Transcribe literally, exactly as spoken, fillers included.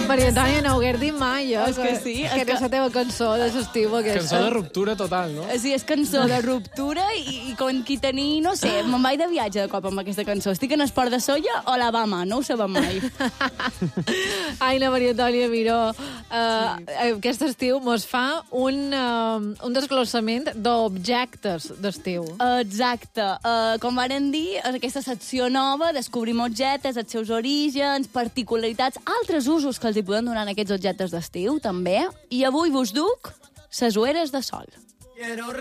Maria Antònia, no ho hagués dit mai, jo. És que sí, Que és era que- la teva cançó de l'estiu, aquesta. Cançó de ruptura total, no? Sí, és cançó de ruptura i, i com qui tenir, no sé, me'n vaig de viatge de cop amb aquesta cançó. Estic en Esport de Solla o Alabama, no ho sabem mai. Ai, la Maria Antònia Miró, uh, aquest estiu mos fa un, uh, un desglossament d'objectes d'estiu. Exacte. Uh, com varen dir, en aquesta secció nova descobrim objectes, els seus orígens, particularitats, altres usos que els hi poden donar aquests objectes d'estiu, també. I avui vos duc ses ueres de sol.